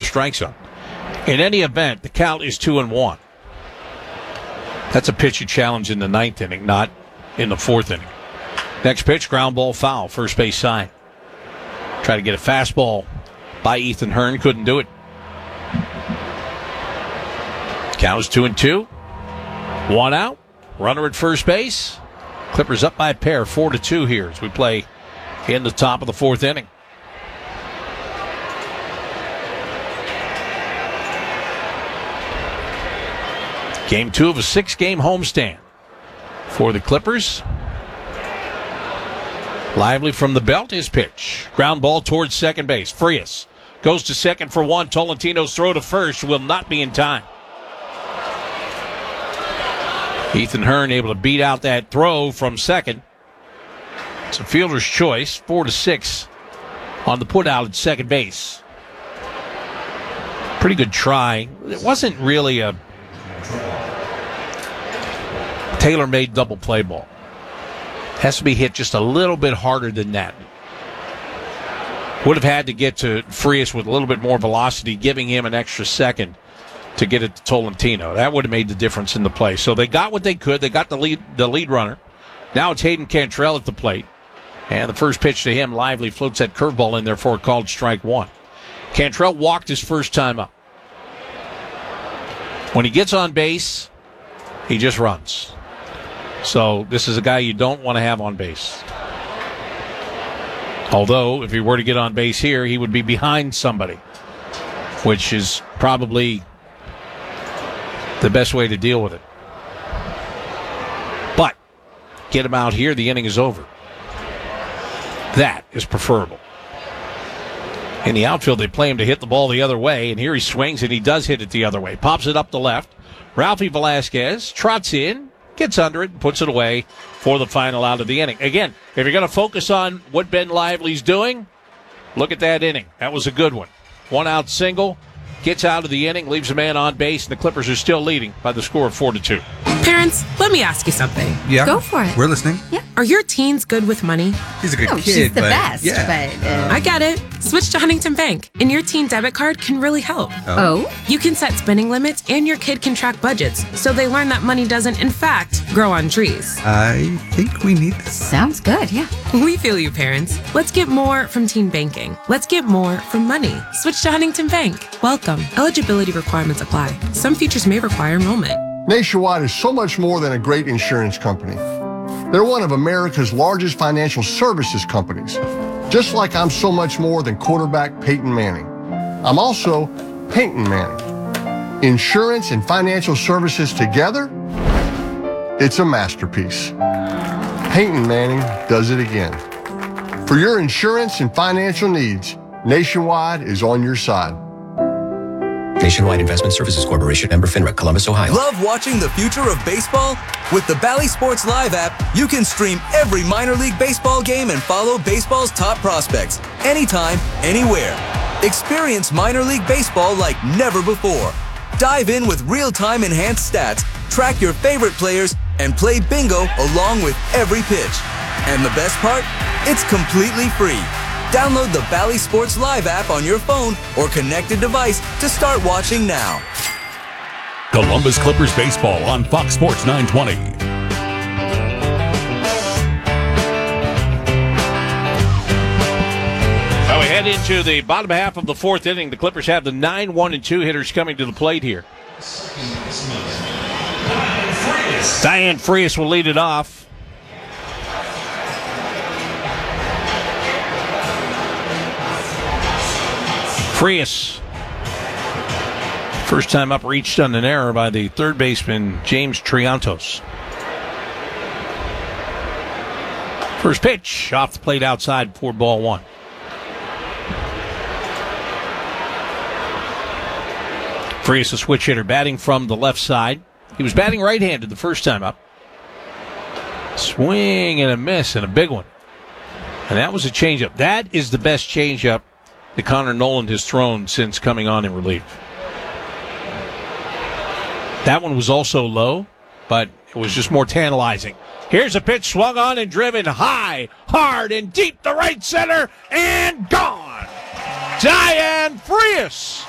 strike zone. In any event, the count is 2-1. That's a pitch you challenge in the ninth inning, not in the fourth inning. Next pitch, ground ball foul, first base side. Try to get a fastball by Ethan Hearn, couldn't do it. Count is 2-2. One out, runner at first base. Clippers up by a pair, 4-2 here as we play in the top of the fourth inning. Game 2 of a 6-game homestand for the Clippers. Lively from the belt, his pitch. Ground ball towards second base. Frias goes to second for one. Tolentino's throw to first will not be in time. Ethan Hearn able to beat out that throw from second. It's a fielder's choice, 4-6 on the put out at second base. Pretty good try. It wasn't really a tailor-made double play ball. Has to be hit just a little bit harder than that. Would have had to get to Frias with a little bit more velocity, giving him an extra second to get it to Tolentino. That would have made the difference in the play. So they got what they could. They got the lead runner. Now it's Hayden Cantrell at the plate. And the first pitch to him, Lively floats that curveball in there for a called strike one. Cantrell walked his first time up. When he gets on base, he just runs. So this is a guy you don't want to have on base. Although, if he were to get on base here, he would be behind somebody, which is probably the best way to deal with it. But get him out here, the inning is over. That is preferable. In the outfield, they play him to hit the ball the other way, and here he swings, and he does hit it the other way. Pops it up the left. Ralphie Velasquez trots in, gets under it, and puts it away for the final out of the inning. Again, if you're going to focus on what Ben Lively's doing, look at that inning. That was a good one. One out single, gets out of the inning, leaves a man on base, and the Clippers are still leading by the score of 4-2. Parents, let me ask you something. Yeah. Go for it. We're listening. Yeah. Are your teens good with money? He's a good kid, she's the but best. yeah. But, I get it. Switch to Huntington Bank, and your teen debit card can really help. Oh? You can set spending limits, and your kid can track budgets, so they learn that money doesn't, in fact, grow on trees. I think we need this. Sounds good, yeah. We feel you, parents. Let's get more from teen banking. Let's get more from money. Switch to Huntington Bank. Welcome. Eligibility requirements apply. Some features may require enrollment. Nationwide is so much more than a great insurance company. They're one of America's largest financial services companies, just like I'm so much more than quarterback Peyton Manning. I'm also Peyton Manning. Insurance and financial services together, it's a masterpiece. Peyton Manning does it again. For your insurance and financial needs, Nationwide is on your side. Nationwide Investment Services Corporation, member FINRA, Columbus, Ohio. Love watching the future of baseball? With the Bally Sports Live app, you can stream every minor league baseball game and follow baseball's top prospects anytime, anywhere. Experience minor league baseball like never before. Dive in with real-time enhanced stats, track your favorite players, and play bingo along with every pitch. And the best part? It's completely free. Download the Bally Sports Live app on your phone or connected device to start watching now. Columbus Clippers baseball on Fox Sports 920. Well, we head into the bottom half of the fourth inning. The Clippers have the 9-1-2 hitters coming to the plate here. Diane Frias will lead it off. Frias, first time up, reached on an error by the third baseman, James Triantos. First pitch, off the plate outside for ball one. Frias, a switch hitter, batting from the left side. He was batting right-handed the first time up. Swing and a miss, and a big one. And that was a changeup. That is the best changeup that Connor Nolan has thrown since coming on in relief. That one was also low, but it was just more tantalizing. Here's a pitch swung on and driven high, hard, and deep to right center, and gone. Diane Frias